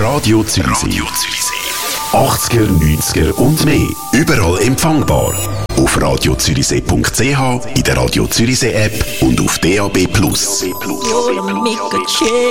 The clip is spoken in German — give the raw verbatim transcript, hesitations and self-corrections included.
Radio Zürichsee. Radio Zürichsee. achtziger, neunziger und mehr. Überall empfangbar. Auf radio zürichsee punkt c h, in der Radio Zürichsee App und auf D A B Plus.